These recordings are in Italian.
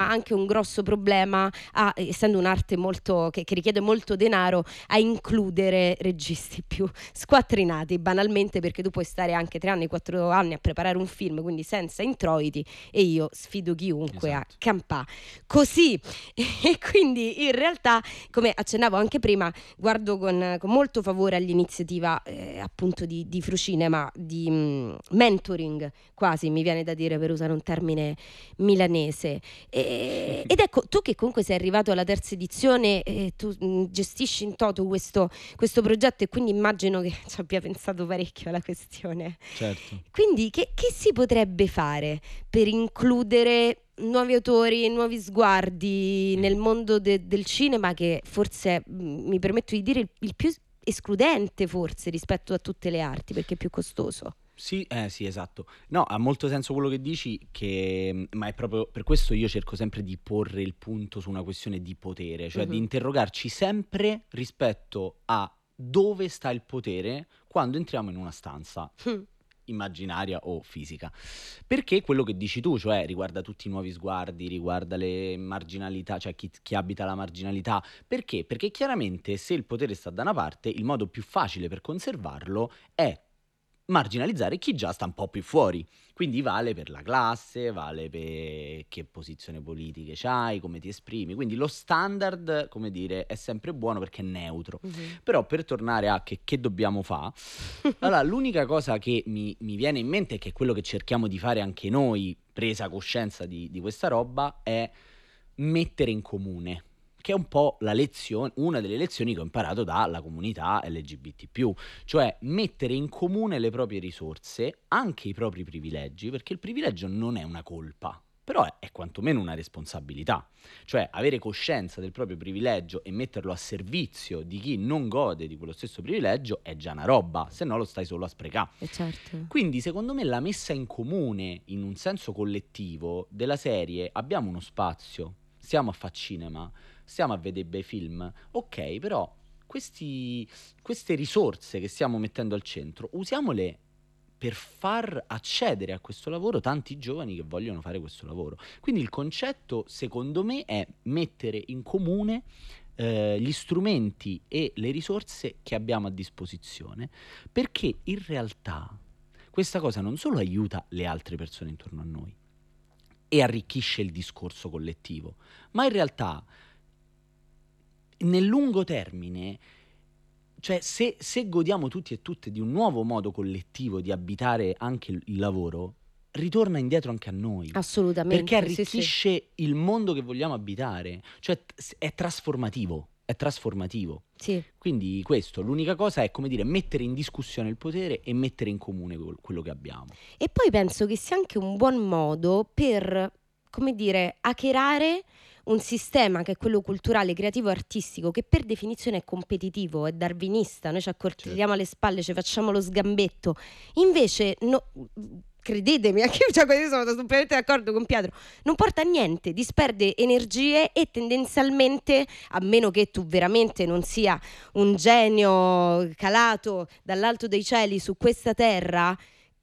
anche un grosso problema, essendo un'arte molto che richiede molto denaro, a includere registi più squattrinati, banalmente perché tu puoi stare anche 3 anni, 4 anni a preparare un film, quindi senza introiti, e io sfido chiunque a Esatto. campà così. E quindi in realtà, come accennavo anche prima, guardo con molto favore all'iniziativa appunto di Frucinema, di mentoring, quasi mi viene da dire, per usare un termine milanese. Ed ecco, tu che comunque sei arrivato alla terza edizione, tu gestisci in toto questo progetto, e quindi immagino che ci abbia pensato parecchio alla questione. Certo. Quindi che si potrebbe fare per includere nuovi autori, nuovi sguardi nel mondo del cinema, che forse, mi permetto di dire, il più escludente forse rispetto a tutte le arti, perché è più costoso. Sì, sì, esatto. No, ha molto senso quello che dici, ma è proprio per questo io cerco sempre di porre il punto su una questione di potere, cioè di Mhm. interrogarci sempre rispetto a dove sta il potere quando entriamo in una stanza Mm. immaginaria o fisica. Perché quello che dici tu, cioè riguarda tutti i nuovi sguardi, riguarda le marginalità, cioè chi abita la marginalità. Perché? Perché chiaramente se il potere sta da una parte, il modo più facile per conservarlo è marginalizzare chi già sta un po' più fuori. Quindi vale per la classe, vale per che posizione politiche c'hai, come ti esprimi. Quindi lo standard, come dire, è sempre buono perché è neutro. Mhm. Però per tornare a che dobbiamo fare, allora l'unica cosa che mi viene in mente, e che è quello che cerchiamo di fare anche noi, presa coscienza di questa roba, è mettere in comune, che è un po' una delle lezioni che ho imparato dalla comunità LGBT+, cioè mettere in comune le proprie risorse, anche i propri privilegi, perché il privilegio non è una colpa, però è quantomeno una responsabilità. Cioè avere coscienza del proprio privilegio e metterlo a servizio di chi non gode di quello stesso privilegio è già una roba, se no lo stai solo a sprecare. Certo. Quindi secondo me la messa in comune, in un senso collettivo, della serie abbiamo uno spazio, stiamo a fare cinema, stiamo a vedere bei film, ok, però queste risorse che stiamo mettendo al centro, usiamole per far accedere a questo lavoro tanti giovani che vogliono fare questo lavoro. Quindi il concetto, secondo me, è mettere in comune gli strumenti e le risorse che abbiamo a disposizione, perché in realtà questa cosa non solo aiuta le altre persone intorno a noi e arricchisce il discorso collettivo, ma in realtà nel lungo termine, cioè se godiamo tutti e tutte di un nuovo modo collettivo di abitare anche il lavoro, ritorna indietro anche a noi, perché Assolutamente, sì, sì. arricchisce il mondo che vogliamo abitare, cioè è trasformativo, è trasformativo. Sì. Quindi questo, l'unica cosa è, come dire, mettere in discussione il potere e mettere in comune quello che abbiamo. E poi penso che sia anche un buon modo per, come dire, hackerare un sistema che è quello culturale, creativo, artistico, che per definizione è competitivo, è darwinista, noi ci accoltelliamo alle spalle, ci facciamo lo sgambetto. Invece, no, credetemi, anche io, cioè, io sono assolutamente d'accordo con Pietro, non porta a niente, disperde energie, e tendenzialmente, a meno che tu veramente non sia un genio calato dall'alto dei cieli su questa terra,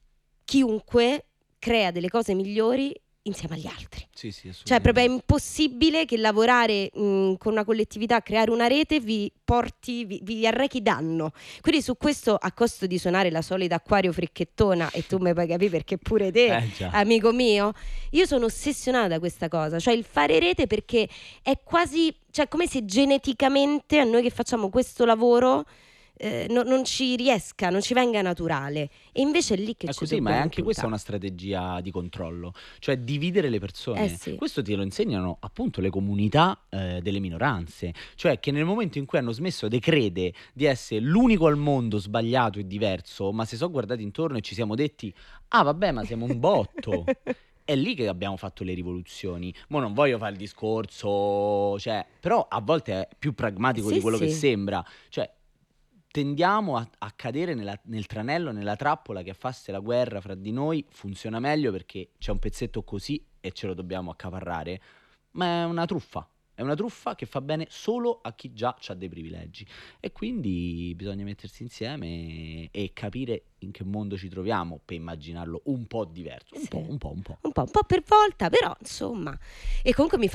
chiunque crea delle cose migliori insieme agli altri. Sì, sì, Cioè, proprio è assolutamente. impossibile che lavorare con una collettività, creare una rete, vi arrechi danno. Quindi su questo, a costo di suonare la solita acquario fricchettona, e tu mi puoi capire perché pure te, Già. amico mio, io sono ossessionata da questa cosa, cioè il fare rete, perché è quasi, cioè, come se geneticamente a noi che facciamo questo lavoro non ci riesca, non ci venga naturale, e invece è lì che È ci così, ma è dobbiamo anche questa puntare. una strategia di controllo, cioè dividere le persone. Sì. Questo te lo insegnano appunto le comunità delle minoranze, cioè che nel momento in cui hanno smesso di credere di essere l'unico al mondo sbagliato e diverso, ma si sono guardati intorno e ci siamo detti, ah vabbè, ma siamo un botto. È lì che abbiamo fatto le rivoluzioni. Mo' non voglio fare il discorso, cioè, però a volte è più pragmatico di Sì, quello che sì. sembra. Cioè, tendiamo a cadere nel tranello, nella trappola che a farsi la guerra fra di noi funziona meglio perché c'è un pezzetto così e ce lo dobbiamo accaparrare. Ma è una truffa che fa bene solo a chi già ha dei privilegi. E quindi bisogna mettersi insieme e capire in che mondo ci troviamo per immaginarlo un po' diverso. Sì. Un po'. Un po' per volta, però insomma. E comunque mi fa